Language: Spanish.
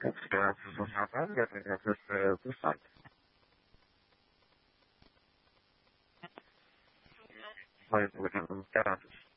Gracias, Jonathan. Ya tengas tu site. Muy buenas tardes.